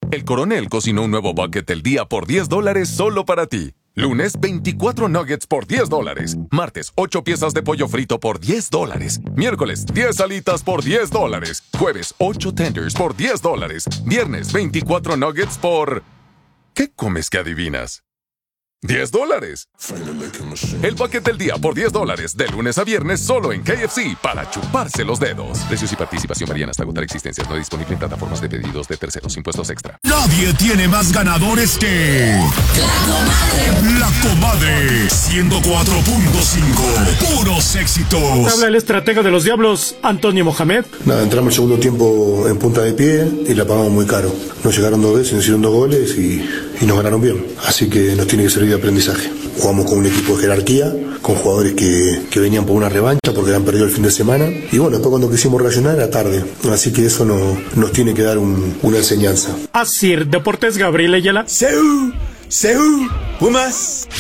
El Coronel cocinó un nuevo bucket del día por $10 solo para ti. Lunes, 24 nuggets por $10. Martes, 8 piezas de pollo frito por $10. Miércoles, 10 alitas por $10. Jueves, 8 tenders por $10. Viernes, 24 nuggets por... ¿Qué comes que adivinas? $10. El bucket del día por $10, de lunes a viernes solo en KFC para chuparse los dedos. Precios y participación varían hasta agotar existencias. No disponible en plataformas de pedidos de terceros. Impuestos extra. Nadie tiene más ganadores que... La Comadre 104.5. Puros éxitos. Habla el estratega de los Diablos, Antonio Mohamed. Nada, entramos el segundo tiempo en punta de pie y la pagamos muy caro. Nos llegaron 2 veces, nos hicieron 2 goles y nos ganaron bien. Así que nos tiene que servir de aprendizaje. Jugamos con un equipo de jerarquía, con jugadores que venían por una revancha porque habían perdido el fin de semana. Y bueno, después cuando quisimos reaccionar era tarde. Así que eso nos tiene que dar una enseñanza. Asir Deportes, Gabriel Ayala. Pumas.